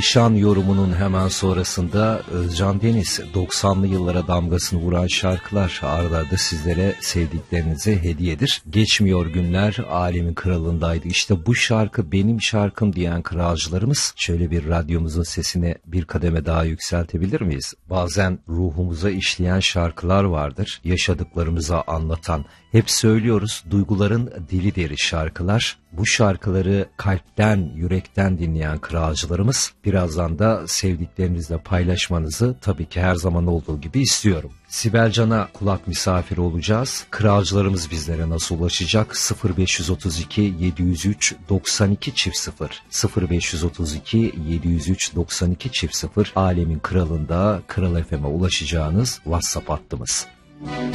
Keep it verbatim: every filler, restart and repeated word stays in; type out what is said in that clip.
Zişan yorumunun hemen sonrasında Özcan Deniz doksanlı yıllara damgasını vuran şarkılar arda arda sizlere sevdiklerinize hediyedir. Geçmiyor günler alemin kralındaydı. İşte bu şarkı benim şarkım diyen kralcılarımız, şöyle bir radyomuzun sesini bir kademe daha yükseltebilir miyiz? Bazen ruhumuza işleyen şarkılar vardır, yaşadıklarımıza anlatan. Hep söylüyoruz, duyguların dili deri şarkılar. Bu şarkıları kalpten, yürekten dinleyen kralcılarımız, birazdan da sevdiklerinizle paylaşmanızı tabii ki her zaman olduğu gibi istiyorum. Sibel Can'a kulak misafiri olacağız. Kralcılarımız bizlere nasıl ulaşacak? sıfır beş otuz iki yedi yüz üç doksan iki çift sıfır sıfır beş otuz iki yedi yüz üç doksan iki çift sıfır Alemin Kralında Kral F M'e ulaşacağınız WhatsApp hattımız.